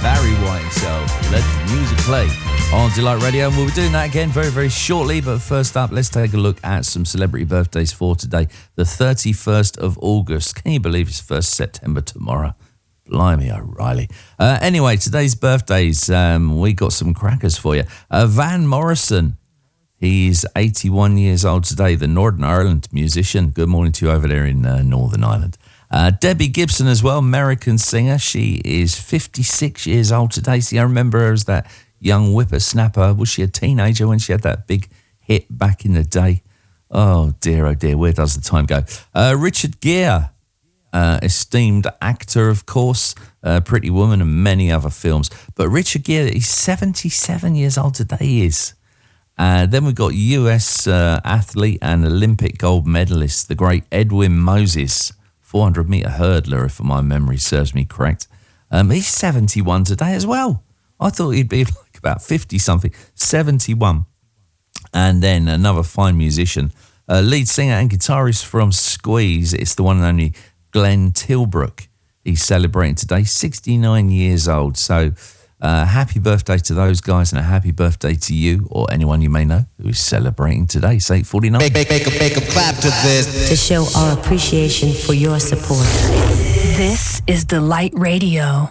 Barry White himself. Let the music play on Delight Radio, and we'll be doing that again very, very shortly. But first up, let's take a look at some celebrity birthdays for today, the 31st of August. Can you believe it's 1st September tomorrow? Blimey, O'Reilly. Anyway, today's birthdays, we got some crackers for you. Van Morrison, he's 81 years old today, the Northern Ireland musician. Good morning to you over there in Northern Ireland. Debbie Gibson as well, American singer. She is 56 years old today. See, I remember her as that young whippersnapper. Was she a teenager when she had that big hit back in the day? Oh dear, where does the time go? Richard Gere, esteemed actor, of course, Pretty Woman and many other films. But Richard Gere, he's 77 years old today, he is. Then we've got US athlete and Olympic gold medalist, the great Edwin Moses, 400-metre hurdler, if my memory serves me correct. He's 71 today as well. I thought he'd be like about 50-something, 71. And then another fine musician, lead singer and guitarist from Squeeze. It's the one and only Glenn Tilbrook. He's celebrating today, 69 years old. So happy birthday to those guys, and a happy birthday to you or anyone you may know who is celebrating today. It's 8:49. Make a clap to this. To show our appreciation for your support. This is Delight Radio.